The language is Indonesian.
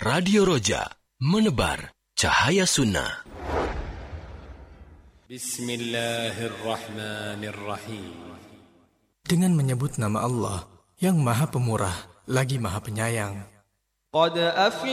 Radio Roja, menebar cahaya sunnah. Bismillahirrahmanirrahim. Dengan menyebut nama Allah yang Maha Pemurah lagi Maha Penyayang. Qad